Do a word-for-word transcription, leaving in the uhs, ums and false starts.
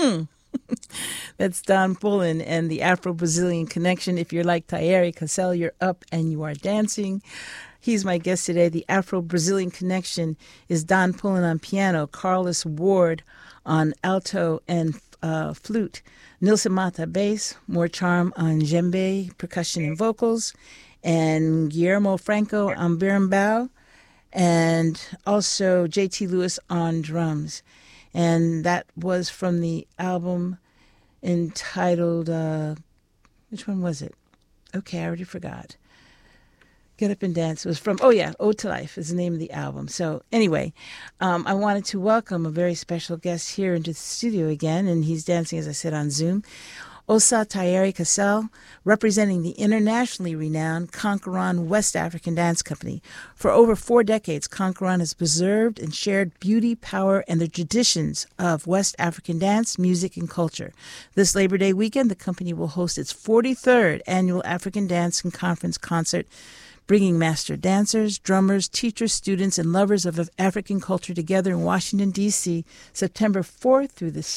That's Don Pullen and the Afro-Brazilian Connection. If you're like Thayeri Cassell, you're up and you are dancing. He's my guest today. The Afro-Brazilian Connection is Don Pullen on piano, Carlos Ward on alto and uh, flute, Nilson Mata bass, More Charm on djembe, percussion and vocals, and Guillermo Franco on berimbau, and also J T Lewis on drums. And that was from the album entitled, uh, which one was it? Okay, I already forgot. Get Up and Dance. It was from, oh yeah, Ode to Life is the name of the album. So anyway, um, I wanted to welcome a very special guest here into the studio again, and he's dancing, as I said, on Zoom. Osa Thayeri Cassell, representing the internationally renowned Conqueron West African Dance Company. For over four decades, Conqueron has preserved and shared beauty, power, and the traditions of West African dance, music, and culture. This Labor Day weekend, the company will host its forty-third annual African Dance and Conference concert, bringing master dancers, drummers, teachers, students, and lovers of African culture together in Washington, D C, September fourth through the